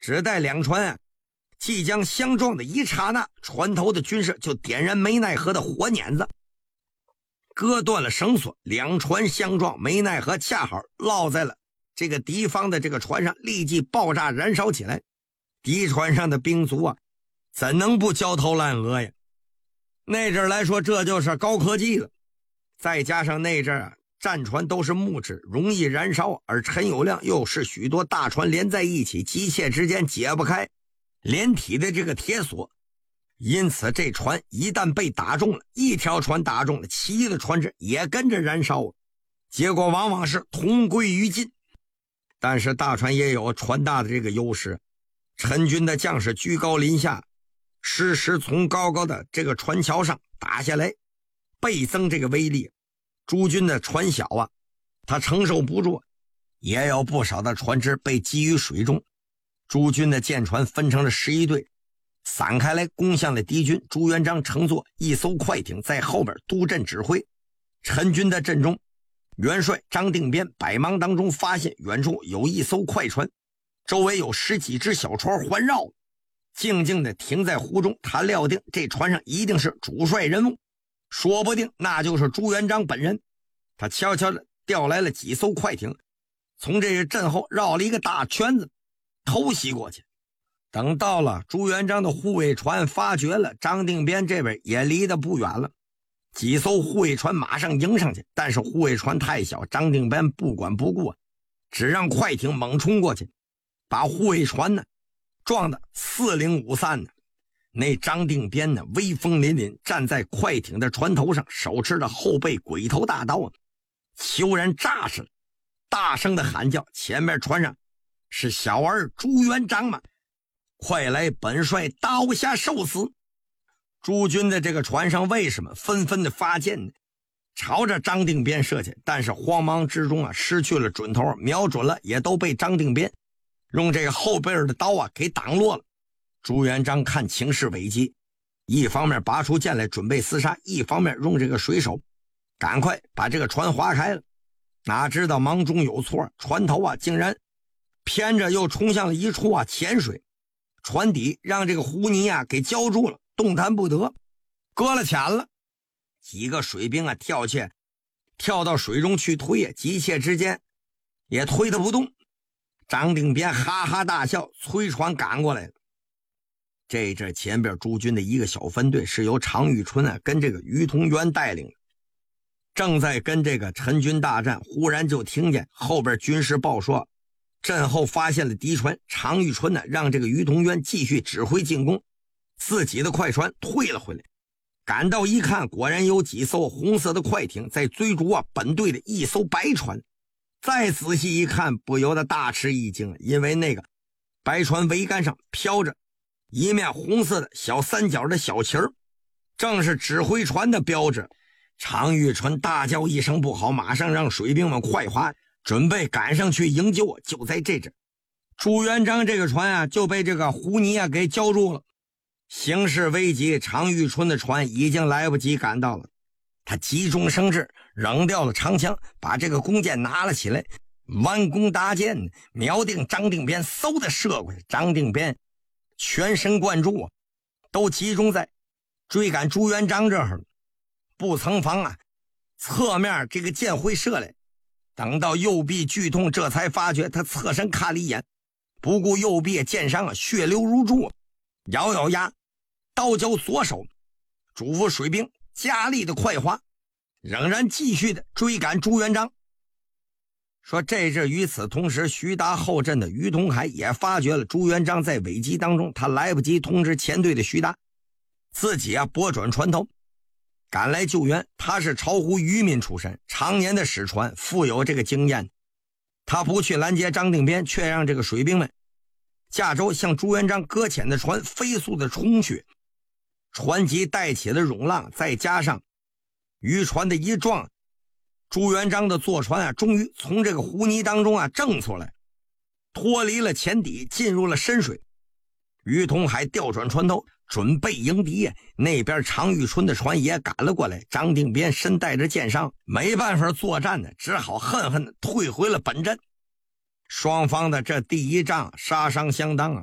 只待两船啊即将相撞的一刹那，船头的军士就点燃没奈何的火捻子，割断了绳索，两船相撞，没奈何恰好落在了这个敌方的这个船上，立即爆炸燃烧起来。敌船上的兵卒啊，怎能不焦头烂额呀？那阵来说，这就是高科技了。再加上那阵啊，战船都是木质，容易燃烧，而陈友谅又是许多大船连在一起，急切之间解不开连体的这个铁索，因此这船一旦被打中了，一条船打中了，其余的船只也跟着燃烧，结果往往是同归于尽。但是大船也有船大的这个优势，陈军的将士居高临下，适时从高高的这个船桥上打下来，倍增这个威力。诸军的船小啊，他承受不住，也有不少的船只被击于水中。诸军的舰船分成了11队，散开来攻向了敌军。朱元璋乘坐一艘快艇在后边督阵指挥。陈军的阵中，元帅张定边百忙当中发现远处有一艘快船，周围有10几只小船环绕，静静地停在湖中。他料定这船上一定是主帅人物，说不定那就是朱元璋本人。他悄悄地调来了几艘快艇，从这个阵后绕了一个大圈子偷袭过去。等到了朱元璋的护卫船发觉了张定边这边也离得不远了，几艘护卫船马上迎上去，但是护卫船太小，张定边不管不顾，只让快艇猛冲过去，把护卫船呢撞得四零五散呢。那张定边呢威风凛凛站在快艇的船头上，手持着后背鬼头大刀，悄然炸死了，大声的喊叫：前面船上是小儿朱元璋吗？快来本帅刀下受死！诸军的这个船上为什么纷纷的发箭呢？朝着张定边射去，但是慌忙之中啊失去了准头，瞄准了也都被张定边用这个后背的刀啊给挡落了。朱元璋看情势危急，一方面拔出剑来准备厮杀，一方面用这个水手赶快把这个船划开了。哪知道忙中有错，船头啊竟然偏着又冲向了一处啊浅水，船底让这个湖泥啊给浇住了，动弹不得，搁了浅了。几个水兵啊跳到水中去推，急切之间也推得不动。张定边哈哈大笑，催船赶过来了。这阵前边诸军的一个小分队是由常遇春啊跟这个于同源带领，正在跟这个陈军大战，忽然就听见后边军师报说阵后发现了敌船。常遇春呢让这个于同源继续指挥进攻，自己的快船退了回来。赶到一看，果然有几艘红色的快艇在追逐啊本队的一艘白船。再仔细一看，不由得大吃一惊，因为那个白船桅杆上飘着一面红色的小三角的小旗儿，正是指挥船的标志。常遇春大叫一声不好，马上让水兵们快划，准备赶上去营救。就在这阵，朱元璋这个船啊就被这个湖泥啊给浇住了，形势危急。常遇春的船已经来不及赶到了，他急中生智，扔掉了长枪，把这个弓箭拿了起来，弯弓搭箭，瞄定张定边，嗖的射过去。张定边全神贯注啊，都集中在追赶朱元璋这儿了。不曾防啊，侧面这个箭会射来，等到右臂剧痛，这才发觉，他侧身看了一眼，不顾右臂箭伤啊，血流如注，咬咬牙，刀交左手，嘱咐水兵加力的快划，仍然继续的追赶朱元璋。说这阵与此同时，徐达后阵的于同海也发觉了朱元璋在危机当中，他来不及通知前队的徐达，自己啊拨转船头赶来救援。他是巢湖渔民出身，常年的使船，富有这个经验。他不去拦截张定边，却让这个水兵们驾舟向朱元璋搁浅的船飞速的冲去。船级带起了涌浪，再加上渔船的一撞，朱元璋的坐船啊终于从这个湖泥当中啊挣出来，脱离了浅底，进入了深水。于同海调转船头准备迎敌，那边常遇春的船也赶了过来。张定边身带着箭伤，没办法作战呢，只好恨恨地退回了本阵。双方的这第一仗杀伤相当啊，